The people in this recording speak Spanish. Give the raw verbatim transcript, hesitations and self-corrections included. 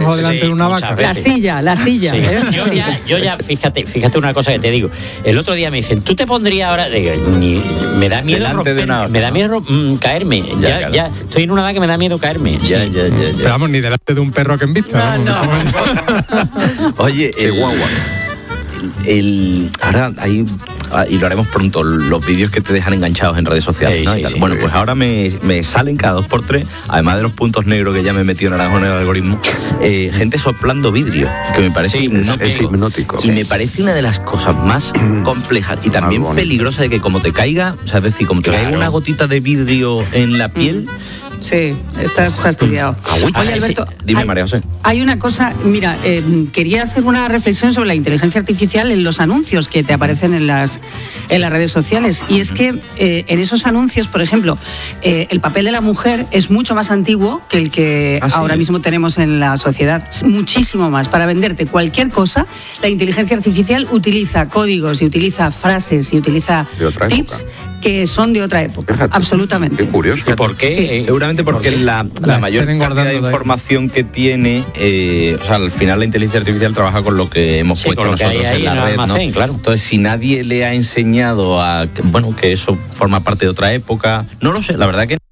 cojo delante Sí, de una muchas vaca. veces. La silla, la silla. Sí. ¿eh? Yo ya, yo ya, fíjate, fíjate una cosa que te digo. El otro día me dicen, ¿tú te pondrías ahora? Digo, ni- me da miedo Delante de romper, una vaca, me da ¿no? miedo mm, caerme. Ya, Ya, claro. ya, estoy en una edad que me da miedo caerme. Ya, ya, ya, ya. Pero vamos, ni delante de un perro que en vista. No, vamos. Oye, el guagua. El, ahora hay, y lo haremos pronto, los vídeos que te dejan enganchados en redes sociales, Sí, ¿no? sí, Y tal. sí, bueno, muy pues bien. ahora me, me salen cada dos por tres, además de los puntos negros que ya me he metido naranjo en el algoritmo, eh, gente soplando vidrio, que me parece Sí, hipnótico. es hipnótico. Y me parece una de las cosas más complejas y también bonito. peligrosa de que como te caiga, o sea, es decir, como te Claro. caiga una gotita de vidrio en la piel, Sí, estás fastidiado. Agüita. Oye, Alberto, Dime, hay, María José. hay una cosa, mira, eh, quería hacer una reflexión sobre la inteligencia artificial en los anuncios que te aparecen en las, en las redes sociales. Y es que eh, en esos anuncios, por ejemplo, eh, el papel de la mujer es mucho más antiguo que el que ¿Ah, sí? ahora mismo tenemos en la sociedad. Muchísimo más. Para venderte cualquier cosa, la inteligencia artificial utiliza códigos y utiliza frases y utiliza De otra tips época. que son de otra época. Fíjate, Absolutamente. Qué curioso. ¿Y por qué? Sí. Eh, Seguramente porque ¿por qué? la, la La mayor están cantidad de guardando de ahí. información que tiene, eh, o sea, al final la inteligencia artificial trabaja con lo que hemos Sí, puesto con lo que hay nosotros ahí en la en el red, ¿no? almacén, claro. Entonces, si nadie le ha enseñado a, que, bueno, que eso forma parte de otra época, no lo sé, la verdad que